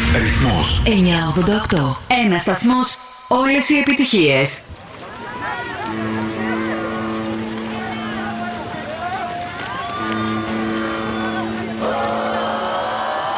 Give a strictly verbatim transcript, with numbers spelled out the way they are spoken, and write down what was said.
Ρυθμός εννιακόσια ογδόντα οκτώ. Ένα σταθμός, όλες οι επιτυχίες.